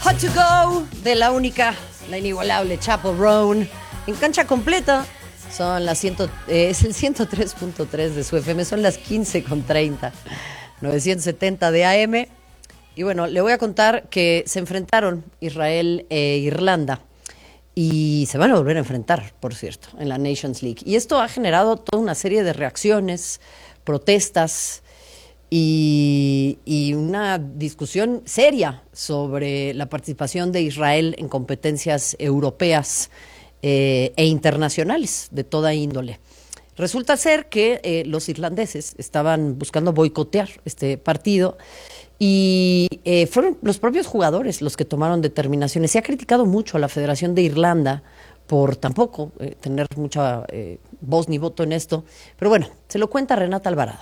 Hot to Go de la única, la inigualable Chappell Brown en cancha completa. Son las es el 103.3 de su FM, son las 15:30, 970 de AM. Y bueno, le voy a contar que se enfrentaron Israel e Irlanda y se van a volver a enfrentar, por cierto, en la Nations League. Y esto ha generado toda una serie de reacciones, protestas y una discusión seria sobre la participación de Israel en competencias europeas e internacionales de toda índole. Resulta ser que los irlandeses estaban buscando boicotear este partido y fueron los propios jugadores los que tomaron determinaciones. Se ha criticado mucho a la Federación de Irlanda por tampoco tener mucha voz ni voto en esto, pero bueno, se lo cuenta Renata Alvarado.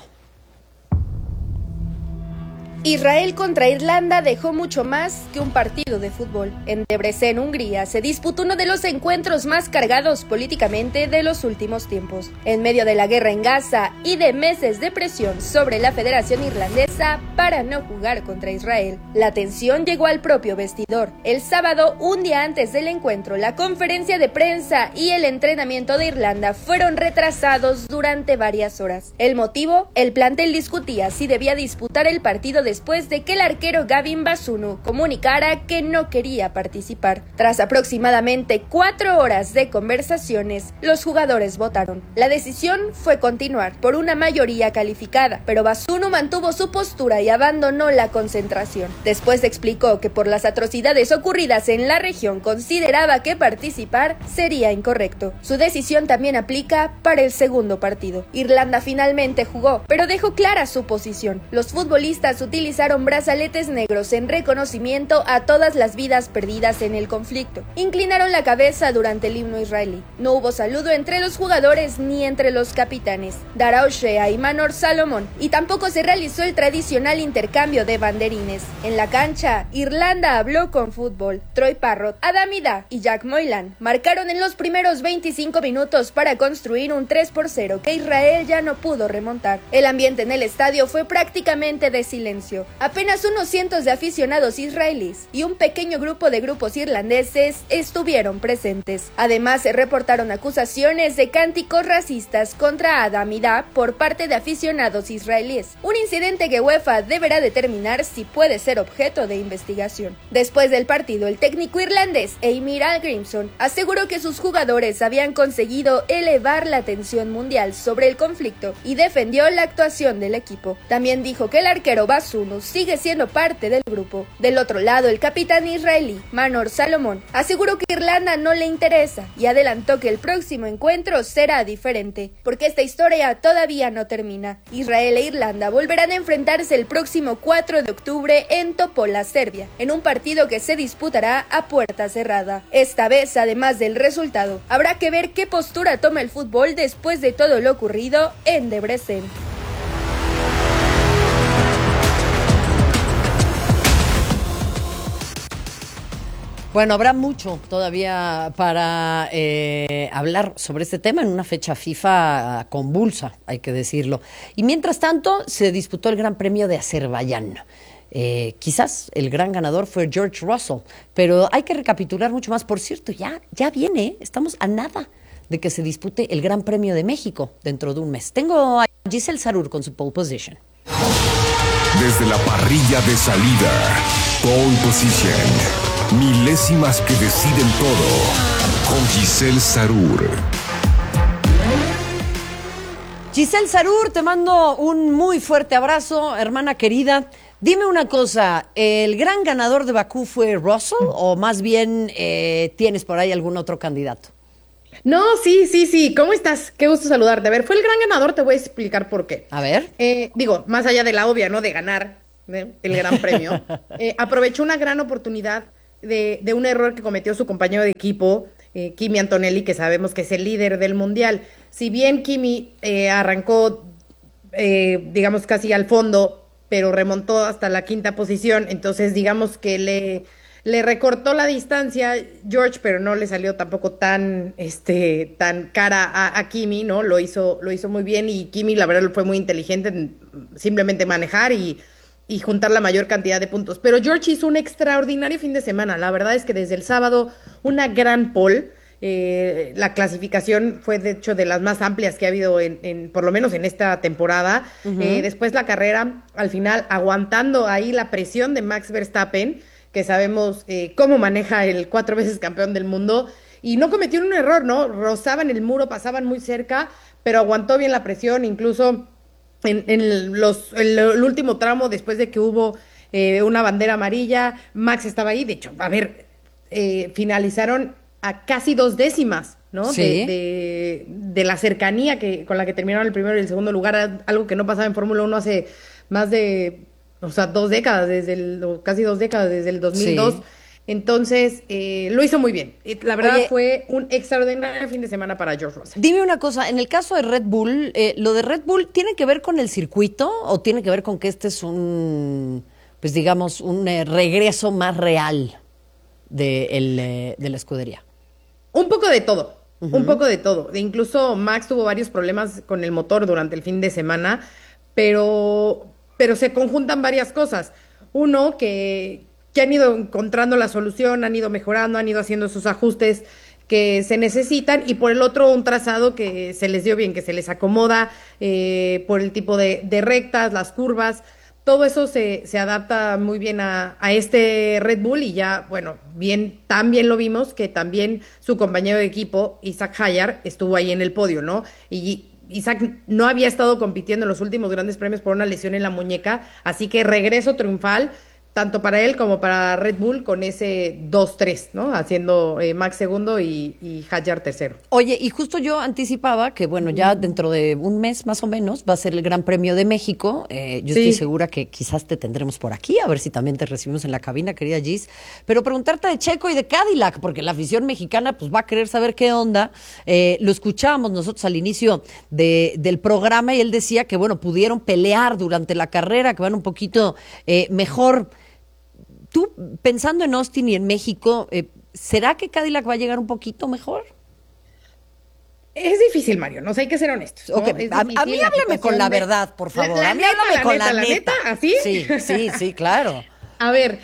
Israel contra Irlanda dejó mucho más que un partido de fútbol. En Debrecen, Hungría, se disputó uno de los encuentros más cargados políticamente de los últimos tiempos. En medio de la guerra en Gaza y de meses de presión sobre la Federación Irlandesa para no jugar contra Israel, la tensión llegó al propio vestidor. El sábado, un día antes del encuentro, la conferencia de prensa y el entrenamiento de Irlanda fueron retrasados durante varias horas. ¿El motivo? El plantel discutía si debía disputar el partido después de que el arquero Gavin Bazunu comunicara que no quería participar. Tras aproximadamente 4 horas de conversaciones, los jugadores votaron. La decisión fue continuar por una mayoría calificada, pero Bazunu mantuvo su postura y abandonó la concentración. Después explicó que por las atrocidades ocurridas en la región consideraba que participar sería incorrecto. Su decisión también aplica para el segundo partido. Irlanda finalmente jugó, pero dejó clara su posición. Los futbolistas utilizaron brazaletes negros en reconocimiento a todas las vidas perdidas en el conflicto. Inclinaron la cabeza durante el himno israelí. No hubo saludo entre los jugadores ni entre los capitanes, Dara O'Shea y Manor Salomón, y tampoco se realizó el tradicional intercambio de banderines. En la cancha, Irlanda habló con fútbol. Troy Parrott, Adam Ida y Jack Moylan marcaron en los primeros 25 minutos para construir un 3-0 que Israel ya no pudo remontar. El ambiente en el estadio fue prácticamente de silencio. Apenas unos cientos de aficionados israelíes y un pequeño grupo de grupos irlandeses estuvieron presentes. Además, se reportaron acusaciones de cánticos racistas contra Adam Ida por parte de aficionados israelíes. Un incidente que UEFA deberá determinar si puede ser objeto de investigación. Después del partido, el técnico irlandés Eamir Algrimson aseguró que sus jugadores habían conseguido elevar la atención mundial sobre el conflicto y defendió la actuación del equipo. También dijo que el arquero Bazunu sigue siendo parte del grupo. Del otro lado, el capitán israelí, Manor Salomón, aseguró que Irlanda no le interesa y adelantó que el próximo encuentro será diferente, porque esta historia todavía no termina. Israel e Irlanda volverán a enfrentarse el próximo 4 de octubre en Topola, Serbia, en un partido que se disputará a puerta cerrada. Esta vez, además del resultado, habrá que ver qué postura toma el fútbol después de todo lo ocurrido en Debrecen. Bueno, habrá mucho todavía para hablar sobre este tema en una fecha FIFA convulsa, hay que decirlo. Y mientras tanto, se disputó el Gran Premio de Azerbaiyán. Quizás el gran ganador fue George Russell, pero hay que recapitular mucho más. Por cierto, ya viene, estamos a nada de que se dispute el Gran Premio de México dentro de un mes. Tengo a Giselle Sarur con su pole position. Desde la parrilla de salida, pole position. Milésimas que deciden todo, con Giselle Sarur. Giselle Sarur, te mando un muy fuerte abrazo, hermana querida. Dime una cosa, ¿el gran ganador de Bakú fue Russell o más bien tienes por ahí algún otro candidato? No, sí. ¿Cómo estás? Qué gusto saludarte. A ver, fue el gran ganador, te voy a explicar por qué. A ver. Digo, más allá de la obvia, ¿no? De ganar el gran premio. Aprovechó una gran oportunidad de un error que cometió su compañero de equipo, Kimi Antonelli, que sabemos que es el líder del mundial. Si bien Kimi arrancó, digamos, casi al fondo, pero remontó hasta la 5ª posición, entonces digamos que le recortó la distancia George, pero no le salió tampoco tan cara a Kimi, ¿no? Lo hizo muy bien y Kimi, la verdad, fue muy inteligente en simplemente manejar y y juntar la mayor cantidad de puntos. Pero George hizo un extraordinario fin de semana. La verdad es que desde el sábado, una gran pole. La clasificación fue de hecho de las más amplias que ha habido por lo menos en esta temporada. Después la carrera, al final, aguantando ahí la presión de Max Verstappen, que sabemos cómo maneja el 4 veces campeón del mundo, y no cometió un error, ¿no? Rozaban el muro, pasaban muy cerca, pero aguantó bien la presión, incluso en el último tramo, después de que hubo una bandera amarilla, Max estaba ahí. De hecho, a ver, finalizaron a casi 2 décimas, ¿no? Sí. De la cercanía con la que terminaron el primero y el segundo lugar, algo que no pasaba en Fórmula 1 hace más de, o sea, 2 décadas, casi 2 décadas, desde el 2002. Sí. Entonces, lo hizo muy bien. La verdad, oye, fue un extraordinario fin de semana para George Russell. Dime una cosa, en el caso de Red Bull, ¿lo de Red Bull tiene que ver con el circuito o tiene que ver con que este es un, pues digamos, un regreso más real de la escudería? Un poco de todo, un poco de todo. Incluso Max tuvo varios problemas con el motor durante el fin de semana, pero se conjuntan varias cosas. Uno, que han ido encontrando la solución, han ido mejorando, han ido haciendo sus ajustes que se necesitan, y por el otro, un trazado que se les dio bien, que se les acomoda por el tipo de rectas, las curvas. Todo eso se adapta muy bien a este Red Bull, y ya, bueno, también lo vimos que también su compañero de equipo, Isaac Hayar, estuvo ahí en el podio, ¿no? Y Isaac no había estado compitiendo en los últimos grandes premios por una lesión en la muñeca, así que regreso triunfal, tanto para él como para Red Bull, con ese 2-3, ¿no? Haciendo Max segundo y Hayar tercero. Oye, y justo yo anticipaba que, bueno, ya dentro de un mes más o menos va a ser el Gran Premio de México. Yo estoy segura que quizás te tendremos por aquí, a ver si también te recibimos en la cabina, querida Gis. Pero preguntarte de Checo y de Cadillac, porque la afición mexicana pues va a querer saber qué onda. Lo escuchábamos nosotros al inicio del programa, y él decía que, bueno, pudieron pelear durante la carrera, que van un poquito mejor. Tú, pensando en Austin y en México, ¿será que Cadillac va a llegar un poquito mejor? Es difícil, Mario, no sé, hay que ser honestos, ¿no? Okay. A mí háblame con la verdad, por favor. A mí háblame con la neta. ¿Así? Sí, claro. A ver,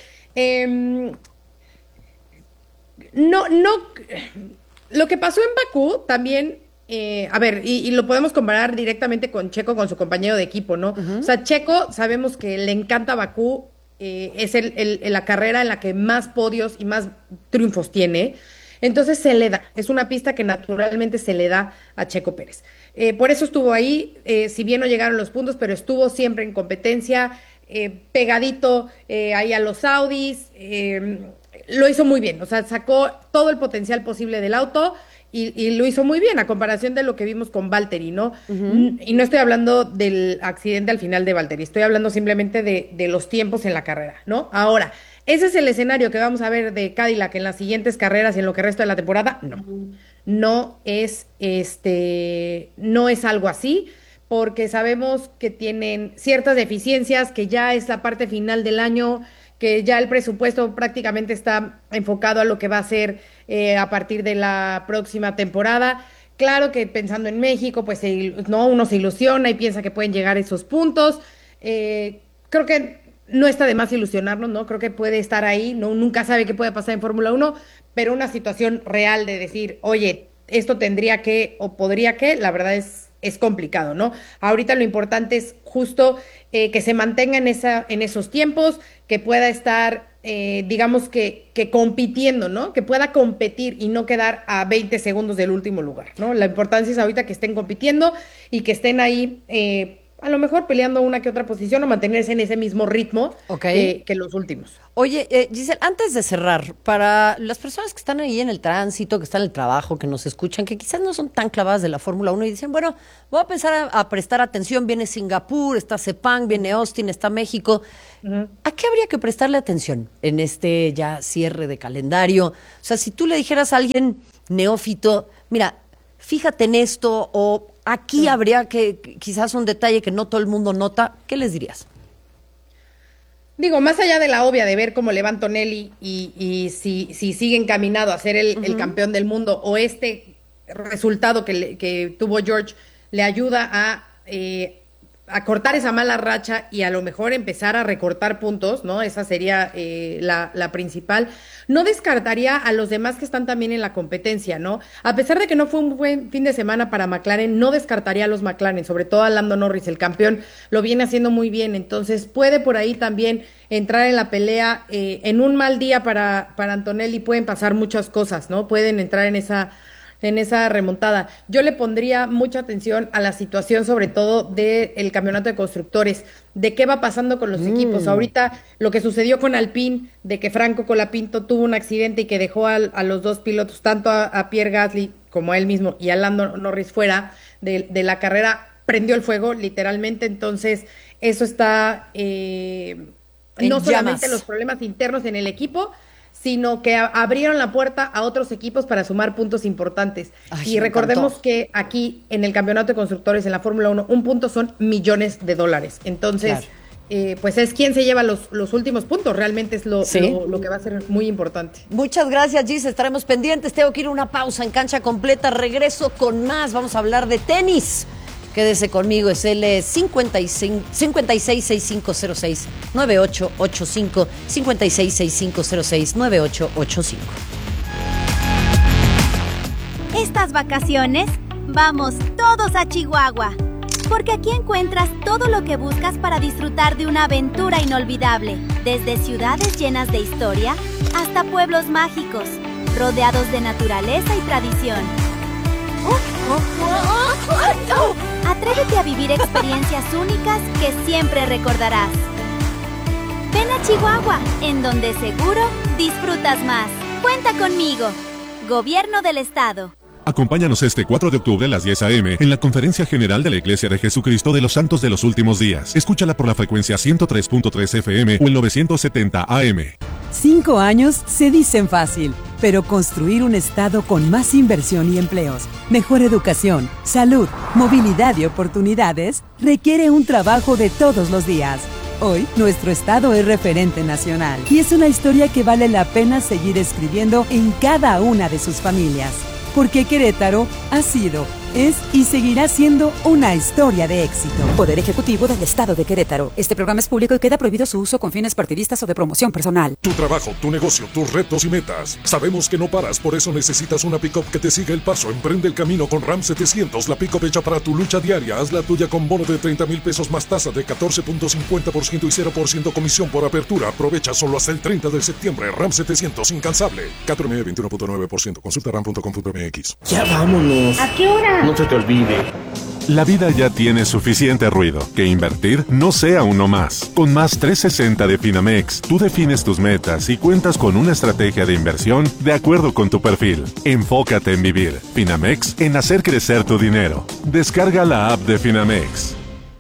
no, lo que pasó en Bakú también, a ver, y lo podemos comparar directamente con Checo, con su compañero de equipo, ¿no? O sea, Checo, sabemos que le encanta Bakú, es la carrera en la que más podios y más triunfos tiene. Entonces se le da, es una pista que naturalmente se le da a Checo Pérez. Por eso estuvo ahí, si bien no llegaron los puntos, pero estuvo siempre en competencia, pegadito ahí a los Audis, lo hizo muy bien, o sea, sacó todo el potencial posible del auto y lo hizo muy bien, a comparación de lo que vimos con Valtteri, ¿no? Y no estoy hablando del accidente al final de Valtteri, estoy hablando simplemente de los tiempos en la carrera, ¿no? Ahora, ¿ese es el escenario que vamos a ver de Cadillac en las siguientes carreras y en lo que resta de la temporada? No es algo así, porque sabemos que tienen ciertas deficiencias, que ya es la parte final del año, que ya el presupuesto prácticamente está enfocado a lo que va a ser a partir de la próxima temporada. Claro que pensando en México, pues no, uno se ilusiona y piensa que pueden llegar a esos puntos. Creo que no está de más ilusionarnos, ¿no? Creo que puede estar ahí, ¿no? Nunca sabe qué puede pasar en Fórmula 1, pero una situación real de decir, oye, esto tendría que o podría que, la verdad es complicado, ¿no? Ahorita lo importante es justo que se mantenga en esos tiempos, que pueda estar, digamos que compitiendo, ¿no? Que pueda competir y no quedar a 20 segundos del último lugar, ¿no? La importancia es ahorita que estén compitiendo y que estén ahí, a lo mejor peleando una que otra posición o mantenerse en ese mismo ritmo que los últimos. Oye, Giselle, antes de cerrar, para las personas que están ahí en el tránsito, que están en el trabajo, que nos escuchan, que quizás no son tan clavadas de la Fórmula 1 y dicen, bueno, voy a pensar a prestar atención, viene Singapur, está Sepang, viene Austin, está México. ¿A qué habría que prestarle atención en este ya cierre de calendario? O sea, si tú le dijeras a alguien neófito, mira, fíjate en esto, o aquí habría que quizás un detalle que no todo el mundo nota, ¿qué les dirías? Digo, más allá de la obvia de ver cómo le va Antonelli y si sigue encaminado a ser el campeón del mundo, o este resultado que tuvo George le ayuda a cortar esa mala racha y a lo mejor empezar a recortar puntos, ¿no? Esa sería la principal. No descartaría a los demás que están también en la competencia, ¿no? A pesar de que no fue un buen fin de semana para McLaren, no descartaría a los McLaren, sobre todo a Lando Norris, el campeón, lo viene haciendo muy bien, entonces puede por ahí también entrar en la pelea. En un mal día para Antonelli pueden pasar muchas cosas, ¿no? Pueden entrar en esa remontada. Yo le pondría mucha atención a la situación, sobre todo del campeonato de constructores, de qué va pasando con los equipos. Ahorita lo que sucedió con Alpine, de que Franco Colapinto tuvo un accidente y que dejó a los dos pilotos, tanto a Pierre Gasly como a él mismo y a Lando Norris fuera de la carrera, prendió el fuego literalmente. Entonces eso está no solamente los problemas internos en el equipo, sino que abrieron la puerta a otros equipos para sumar puntos importantes. Y recordemos que aquí en el campeonato de constructores, en la Fórmula 1, un punto son millones de dólares. Entonces, pues es quien se lleva los últimos puntos. Realmente es lo que va a ser muy importante. Muchas gracias, Gis. Estaremos pendientes. Tengo que ir a una pausa en Cancha Completa. Regreso con más. Vamos a hablar de tenis. Quédese conmigo, es el 566506-9885, 566506-9885. Estas vacaciones, vamos todos a Chihuahua, porque aquí encuentras todo lo que buscas para disfrutar de una aventura inolvidable, desde ciudades llenas de historia hasta pueblos mágicos, rodeados de naturaleza y tradición. Atrévete a vivir experiencias únicas que siempre recordarás. Ven a Chihuahua, en donde seguro disfrutas más. Cuenta conmigo. Gobierno del Estado. Acompáñanos este 4 de octubre a las 10 a.m. en la Conferencia General de la Iglesia de Jesucristo de los Santos de los Últimos Días. Escúchala por la frecuencia 103.3 FM o el 970 AM. 5 años se dicen fácil, pero construir un estado con más inversión y empleos, mejor educación, salud, movilidad y oportunidades requiere un trabajo de todos los días. Hoy, nuestro estado es referente nacional y es una historia que vale la pena seguir escribiendo en cada una de sus familias. Porque Querétaro ha sido, es y seguirá siendo una historia de éxito. Poder Ejecutivo del Estado de Querétaro. Este programa es público y queda prohibido su uso con fines partidistas o de promoción personal. Tu trabajo, tu negocio, tus retos y metas. Sabemos que no paras, por eso necesitas una pick-up que te siga el paso. Emprende el camino con Ram 700, la pick-up hecha para tu lucha diaria. Haz la tuya con bono de 30,000 pesos más tasa de 14.50% y 0% comisión por apertura. Aprovecha solo hasta el 30 de septiembre. Ram 700, incansable. 4M 21.9%. Consulta ram.com.mx. Ya vámonos. ¿A qué hora? No se te olvide. La vida ya tiene suficiente ruido. Que invertir no sea uno más. Con Más 360 de Finamex, tú defines tus metas y cuentas con una estrategia de inversión de acuerdo con tu perfil. Enfócate en vivir. Finamex, en hacer crecer tu dinero. Descarga la app de Finamex.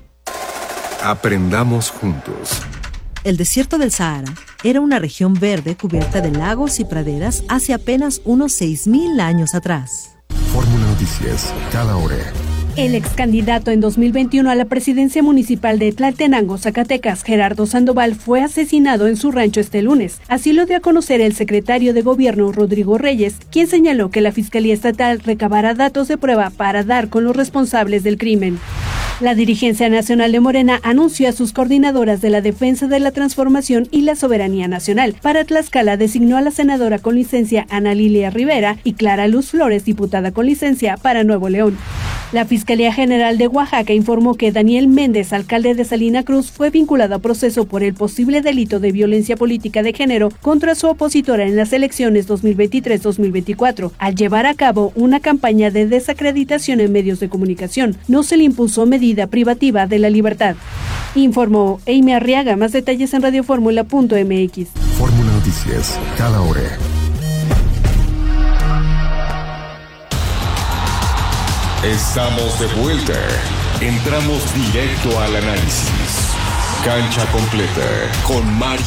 Aprendamos juntos. El desierto del Sahara era una región verde cubierta de lagos y praderas hace apenas unos 6,000 años atrás. Fórmula Noticias, cada hora. El ex candidato en 2021 a la presidencia municipal de Tlaltenango, Zacatecas, Gerardo Sandoval, fue asesinado en su rancho este lunes. Así lo dio a conocer el secretario de Gobierno, Rodrigo Reyes, quien señaló que la Fiscalía Estatal recabará datos de prueba para dar con los responsables del crimen. La dirigencia nacional de Morena anunció a sus coordinadoras de la defensa de la transformación y la soberanía nacional. Para Tlaxcala designó a la senadora con licencia Ana Lilia Rivera y Clara Luz Flores, diputada con licencia para Nuevo León. La Fiscalía General de Oaxaca informó que Daniel Méndez, alcalde de Salina Cruz, fue vinculado a proceso por el posible delito de violencia política de género contra su opositora en las elecciones 2023-2024, al llevar a cabo una campaña de desacreditación en medios de comunicación. No se le impuso medida privativa de la libertad. Informó Amy Arriaga. Más detalles en radioformula.mx. Fórmula Noticias, cada hora. Estamos de vuelta. Entramos directo al análisis. Cancha Completa con Mario